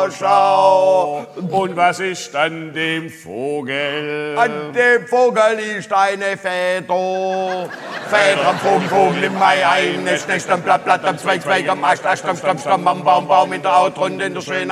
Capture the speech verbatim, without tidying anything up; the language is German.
schau, schau. Und was ist an dem Vogel? An dem Vogel liegt eine Feder. Feder am Vogel, Vogel im Mai, eine Schnecht am Blatt, Blatt am Zweig, Zweig am Ast, Ast am Stamm, Stamm am Baum, Baum in der Haut, rund in der schönen